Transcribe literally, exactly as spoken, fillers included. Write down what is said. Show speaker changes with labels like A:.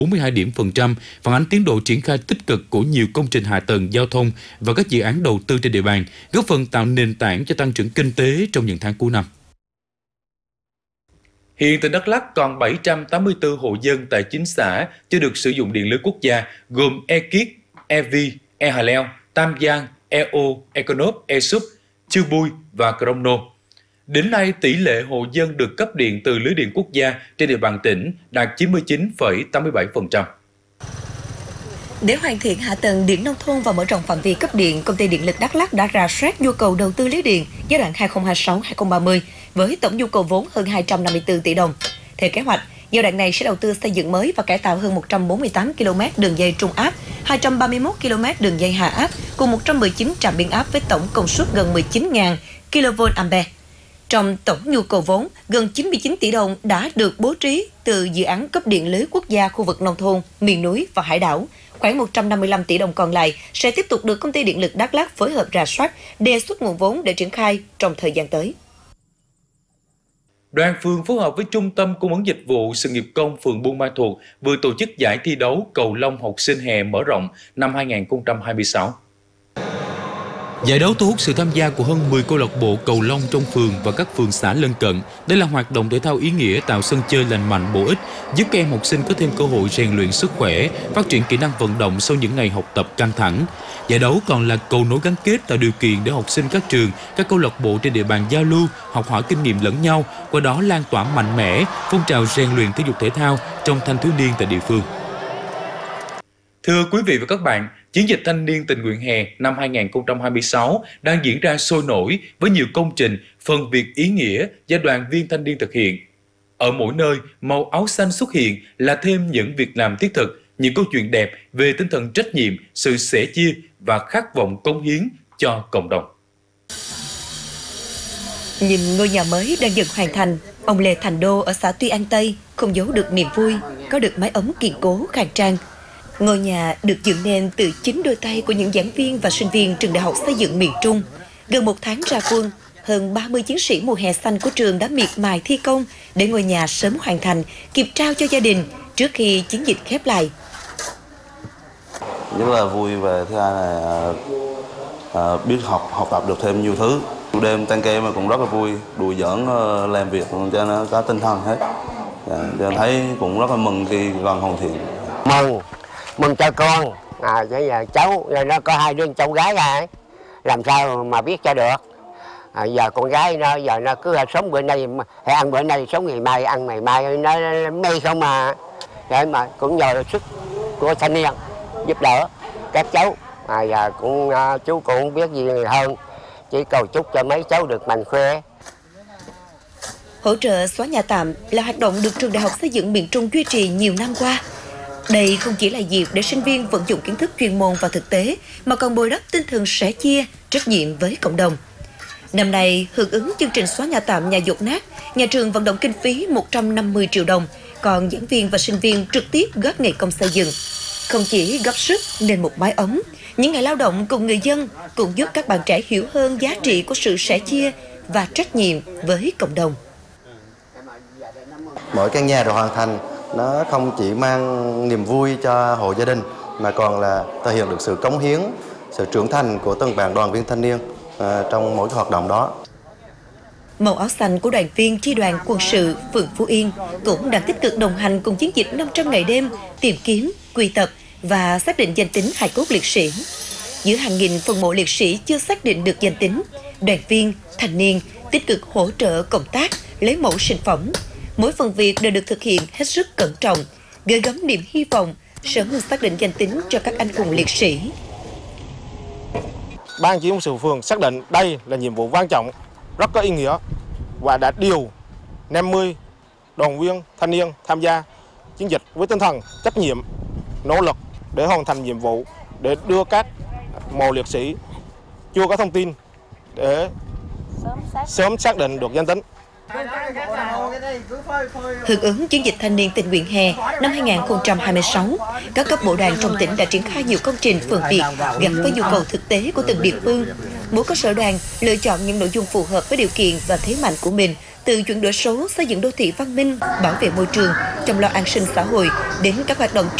A: bốn mươi hai điểm phần trăm, phản ánh tiến độ triển khai tích cực của nhiều công trình hạ tầng giao thông và các dự án đầu tư trên địa bàn, góp phần tạo nền tảng cho tăng trưởng kinh tế trong những tháng cuối năm. Hiện tỉnh Đắk Lắk còn bảy trăm tám mươi tư hộ dân tại chín xã chưa được sử dụng điện lưới quốc gia gồm E Kiết, E Vi, E Hà Leo, Tam Giang, E O, E Conop, E Súp, Chư Bui và Crono. Đến nay, tỷ lệ hộ dân được cấp điện từ lưới điện quốc gia trên địa bàn tỉnh đạt chín mươi chín phẩy tám mươi bảy phần trăm.
B: Để hoàn thiện hạ tầng điện nông thôn và mở rộng phạm vi cấp điện, Công ty Điện lực Đắk Lắk đã rà soát nhu cầu đầu tư lưới điện giai đoạn hai nghìn không trăm hai mươi sáu đến hai nghìn không trăm ba mươi với tổng nhu cầu vốn hơn hai trăm năm mươi tư tỷ đồng. Theo kế hoạch, giai đoạn này sẽ đầu tư xây dựng mới và cải tạo hơn một trăm bốn mươi tám ki lô mét đường dây trung áp, hai trăm ba mươi mốt ki lô mét đường dây hạ áp cùng một trăm mười chín trạm biến áp với tổng công suất gần mười chín nghìn ki lô vôn ampe. Trong tổng nhu cầu vốn, gần chín mươi chín tỷ đồng đã được bố trí từ dự án cấp điện lưới quốc gia khu vực nông thôn, miền núi và hải đảo. Khoảng một trăm năm mươi lăm tỷ đồng còn lại sẽ tiếp tục được Công ty Điện lực Đắk Lắk phối hợp rà soát, đề xuất nguồn vốn để triển khai trong thời gian tới.
A: Đoàn phường phối hợp với Trung tâm Cung ứng Dịch vụ Sự nghiệp công phường Buôn Ma Thuột vừa tổ chức giải thi đấu cầu lông học sinh hè mở rộng năm hai nghìn không trăm hai mươi sáu. Giải đấu thu hút sự tham gia của hơn mười câu lạc bộ cầu lông trong phường và các phường xã lân cận. Đây là hoạt động thể thao ý nghĩa tạo sân chơi lành mạnh bổ ích, giúp các em học sinh có thêm cơ hội rèn luyện sức khỏe, phát triển kỹ năng vận động sau những ngày học tập căng thẳng. Giải đấu còn là cầu nối gắn kết, tạo điều kiện để học sinh các trường, các câu lạc bộ trên địa bàn giao lưu, học hỏi kinh nghiệm lẫn nhau, qua đó lan tỏa mạnh mẽ phong trào rèn luyện thể dục thể thao trong thanh thiếu niên tại địa phương. Thưa quý vị và các bạn, chiến dịch thanh niên tình nguyện hè năm hai nghìn không trăm hai mươi sáu đang diễn ra sôi nổi với nhiều công trình, phần việc ý nghĩa do đoàn viên thanh niên thực hiện. Ở mỗi nơi, màu áo xanh xuất hiện là thêm những việc làm thiết thực, những câu chuyện đẹp về tinh thần trách nhiệm, sự sẻ chia và khát vọng cống hiến cho cộng đồng.
B: Nhìn ngôi nhà mới đang dần hoàn thành, ông Lê Thành Đô ở xã Tuy An Tây không giấu được niềm vui, có được mái ấm kiên cố khang trang. Ngôi nhà được dựng nên từ chính đôi tay của những giảng viên và sinh viên trường Đại học Xây dựng miền Trung. Gần một tháng ra quân, hơn ba mươi chiến sĩ mùa hè xanh của trường đã miệt mài thi công để ngôi nhà sớm hoàn thành, kịp trao cho gia đình trước khi chiến dịch khép lại.
C: Rất là vui và thứ hai là à, biết học học tập được thêm nhiều thứ. Đêm tan ca mà cũng rất là vui, đùa giỡn làm việc cho nó có tinh thần hết. À, cho thấy cũng rất là mừng khi gần hoàn thiện.
D: Mừng, mừng cho con. À, bây giờ cháu nó có hai đứa cháu gái ra, làm sao mà biết cho được. À, giờ con gái nó giờ nó cứ sống bữa nay hay ăn bữa nay, sống ngày mai ăn ngày mai, nó mê không mà. Để mà cũng nhờ sức của thanh niên giúp đỡ các cháu. À, giờ cũng chú cũng không biết gì hơn, chỉ cầu chúc cho mấy cháu được mạnh khỏe.
B: Hỗ trợ xóa nhà tạm là hoạt động được trường Đại học Xây dựng miền Trung duy trì nhiều năm qua. Đây không chỉ là dịp để sinh viên vận dụng kiến thức chuyên môn vào thực tế, mà còn bồi đắp tinh thần sẻ chia, trách nhiệm với cộng đồng. Năm nay, hưởng ứng chương trình xóa nhà tạm nhà dột nát, nhà trường vận động kinh phí một trăm năm mươi triệu đồng, còn giảng viên và sinh viên trực tiếp góp ngày công xây dựng. Không chỉ góp sức nên một mái ấm, những ngày lao động cùng người dân cũng giúp các bạn trẻ hiểu hơn giá trị của sự sẻ chia và trách nhiệm với cộng đồng.
E: Mỗi căn nhà được hoàn thành, nó không chỉ mang niềm vui cho hộ gia đình, mà còn là thể hiện được sự cống hiến, sự trưởng thành của từng bạn đoàn viên thanh niên à, trong mỗi hoạt động đó.
B: Màu áo xanh của đoàn viên chi đoàn quân sự phường Phú Yên cũng đang tích cực đồng hành cùng chiến dịch năm trăm ngày đêm tìm kiếm, quy tập và xác định danh tính hài cốt liệt sĩ. Giữa hàng nghìn phần mộ liệt sĩ chưa xác định được danh tính, đoàn viên, thanh niên tích cực hỗ trợ công tác lấy mẫu sinh phẩm. Mỗi phần việc đều được thực hiện hết sức cẩn trọng, gửi gắm niềm hy vọng sớm xác định danh tính cho các anh hùng liệt sĩ.
F: Ban chỉ huy sự phường xác định đây là nhiệm vụ quan trọng, rất có ý nghĩa và đã điều năm mươi đoàn viên thanh niên tham gia chiến dịch với tinh thần trách nhiệm, nỗ lực để hoàn thành nhiệm vụ, để đưa các mộ liệt sĩ chưa có thông tin để sớm xác định được danh tính.
B: Hưởng ứng chiến dịch thanh niên tình nguyện hè năm hai nghìn không trăm hai mươi sáu, các cấp bộ đoàn trong tỉnh đã triển khai nhiều công trình phường việc gắn với nhu cầu thực tế của từng địa phương. Mỗi cơ sở đoàn lựa chọn những nội dung phù hợp với điều kiện và thế mạnh của mình, từ chuyển đổi số, xây dựng đô thị văn minh, bảo vệ môi trường, chăm lo an sinh xã hội đến các hoạt động